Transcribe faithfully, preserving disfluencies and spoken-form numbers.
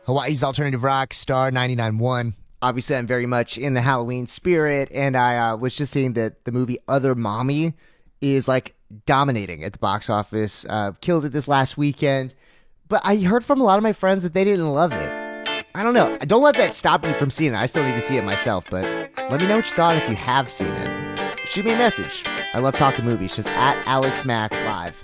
Hawaii's alternative rock, Star ninety-nine point one. Obviously, I'm very much in the Halloween spirit, and I uh, was just seeing that the movie Other Mommy is like dominating at the box office. Uh, killed it this last weekend, but I heard from a lot of my friends that they didn't love it. I don't know. Don't let that stop you from seeing it. I still need to see it myself, but let me know what you thought if you have seen it. Shoot me a message. I love talking movies. Just at Alex Mack Live.